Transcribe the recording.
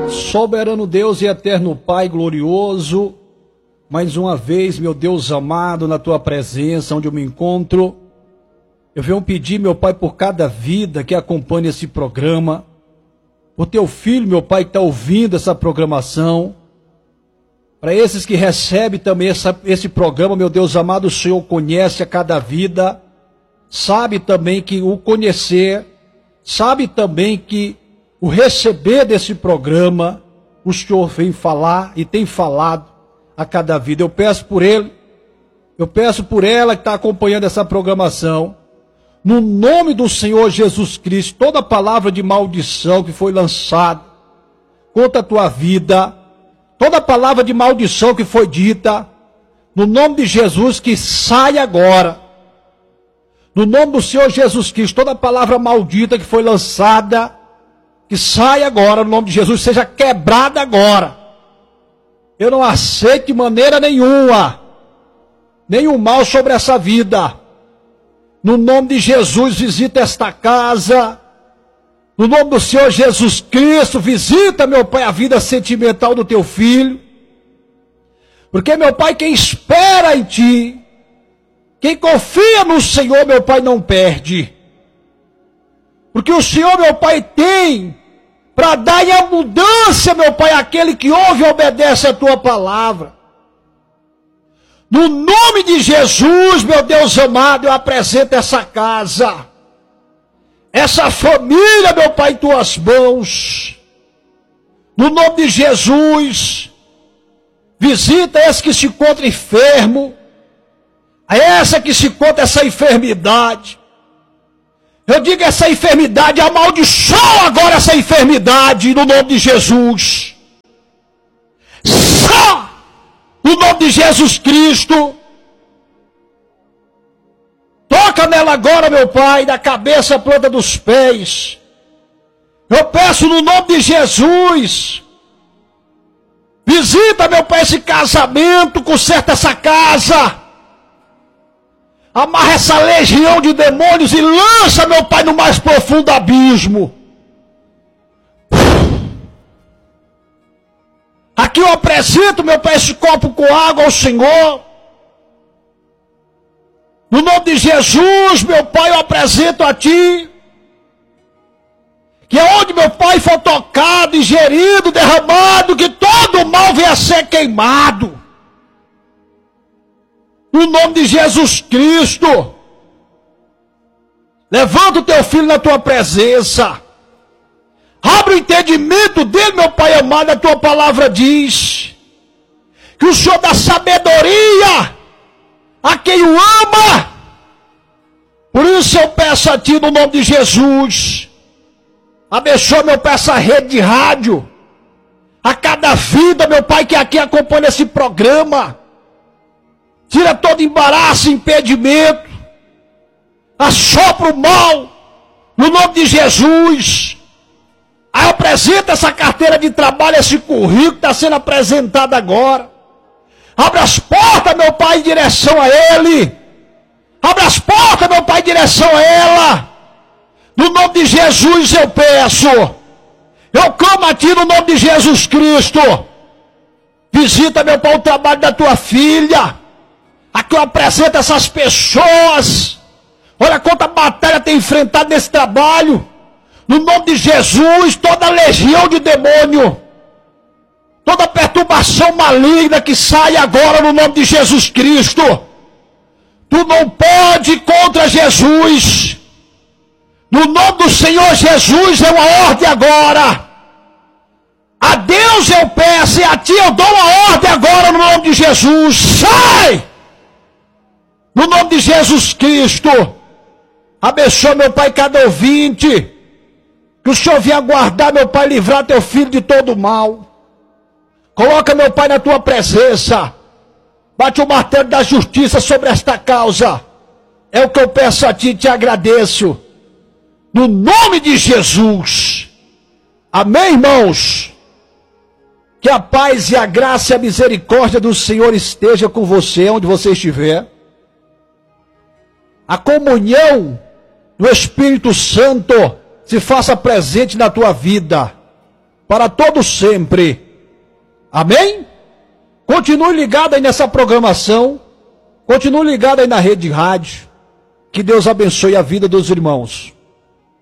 Soberano Deus e eterno Pai glorioso, mais uma vez, meu Deus amado, na tua presença, onde eu me encontro, eu venho pedir, meu Pai, por cada vida que acompanha esse programa, por teu filho, meu Pai, que está ouvindo essa programação, para esses que recebem também esse programa, meu Deus amado, o Senhor conhece a cada vida, sabe também que o conhecer, sabe também que o receber desse programa, o Senhor vem falar e tem falado a cada vida. Eu peço por ele, eu peço por ela que está acompanhando essa programação, no nome do Senhor Jesus Cristo, toda palavra de maldição que foi lançada contra a tua vida, toda palavra de maldição que foi dita, no nome de Jesus, que saia agora. No nome do Senhor Jesus Cristo, toda palavra maldita que foi lançada, que saia agora, no nome de Jesus, seja quebrada agora. Eu não aceito de maneira nenhuma, nenhum mal sobre essa vida. No nome de Jesus, visita esta casa. No nome do Senhor Jesus Cristo, visita, meu Pai, a vida sentimental do teu filho. Porque, meu Pai, quem espera em ti, quem confia no Senhor, meu Pai, não perde. Porque o Senhor, meu Pai, tem para dar em abundância, meu Pai, àquele que ouve e obedece a tua palavra. No nome de Jesus, meu Deus amado, eu apresento essa casa, essa família, meu Pai, em tuas mãos. No nome de Jesus, visita esse que se encontra enfermo, essa que se encontra essa enfermidade. Eu digo essa enfermidade, amaldiçoa agora essa enfermidade, no nome de Jesus. Só no nome de Jesus Cristo. Toca nela agora, meu Pai, da cabeça à planta dos pés. Eu peço no nome de Jesus. Visita, meu Pai, esse casamento, conserta essa casa. Amarra essa legião de demônios e lança, meu Pai, no mais profundo abismo. Aqui eu apresento, meu Pai, esse copo com água ao Senhor. No nome de Jesus, meu Pai, eu apresento a Ti. Que aonde, meu Pai, for tocado, ingerido, derramado, que todo o mal venha a ser queimado. No nome de Jesus Cristo. Levanta o teu filho na tua presença. Abre o entendimento dele, meu Pai amado. A tua palavra diz que o Senhor dá sabedoria a quem o ama. Por isso eu peço a Ti, no nome de Jesus, abençoa, meu Pai, essa rede de rádio, a cada vida, meu Pai, que aqui acompanha esse programa. Tira todo embaraço, impedimento, assopra o mal, no nome de Jesus. Aí apresenta essa carteira de trabalho, esse currículo que está sendo apresentado agora. Abre as portas, meu Pai, em direção a ele. Abre as portas, meu Pai, em direção a ela. No nome de Jesus eu peço. Eu clamo a Ti no nome de Jesus Cristo. Visita, meu Pai, o trabalho da Tua filha. Aqui eu apresento essas pessoas. Olha quanta batalha tem enfrentado nesse trabalho. No nome de Jesus, toda legião de demônio, toda perturbação maligna que sai agora no nome de Jesus Cristo. Tu não pode ir contra Jesus. No nome do Senhor Jesus é uma ordem agora. A Deus eu peço e a Ti eu dou uma ordem agora no nome de Jesus. Sai! No nome de Jesus Cristo. Abençoa, meu Pai, cada ouvinte. Que o Senhor venha guardar, meu Pai, livrar teu filho de todo mal. Coloca, meu Pai, na tua presença. Bate o martelo da justiça sobre esta causa. É o que eu peço a Ti e te agradeço. No nome de Jesus. Amém, irmãos? Que a paz e a graça e a misericórdia do Senhor esteja com você, onde você estiver. A comunhão do Espírito Santo se faça presente na tua vida. para todo sempre. Amém? Continue ligado aí nessa programação, continue ligado aí na rede de rádio. Que Deus abençoe a vida dos irmãos.